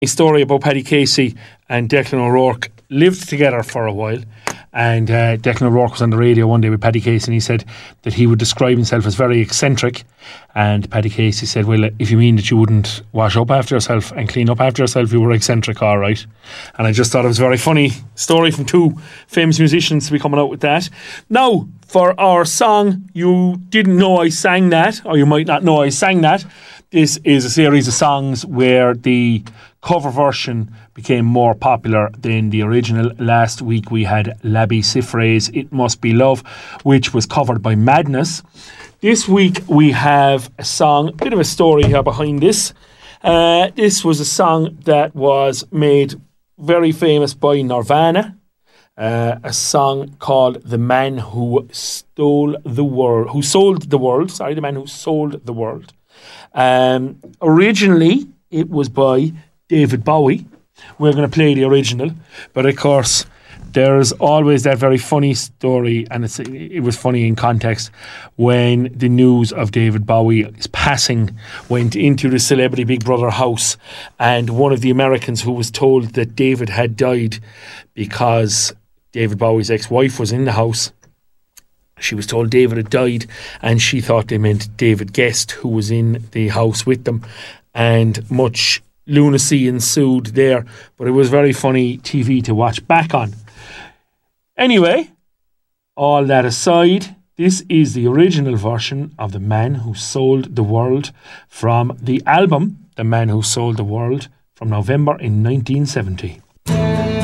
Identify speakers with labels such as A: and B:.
A: A story about Paddy Casey and Declan O'Rourke lived together for a while, and Declan O'Rourke was on the radio one day with Paddy Casey, and he said that he would describe himself as very eccentric, and Paddy Casey said, well, if you mean that you wouldn't wash up after yourself and clean up after yourself, you were eccentric, all right. And I just thought it was a very funny story from two famous musicians to be coming out with that. Now, for our song, You Didn't Know I Sang That, or you might not know I sang that. This is a series of songs where the cover version became more popular than the original. Last week we had Labby Siffre's It Must Be Love, which was covered by Madness. This week we have a song, a bit of a story here behind this. This was a song that was made very famous by Nirvana. A song called The Man Who Sold the World. The Man Who Sold the World. Originally, it was by David Bowie. We're going to play the original, but of course, there's always that very funny story, and it was funny in context when the news of David Bowie's passing went into the celebrity Big Brother house, and one of the Americans who was told that David had died because David Bowie's ex-wife was in the house. She was told David had died, and she thought they meant David Guest, who was in the house with them, and much lunacy ensued there, but it was very funny TV to watch back on. Anyway, all that aside, this is the original version of The Man Who Sold the World from the album The Man Who Sold the World from November in 1970.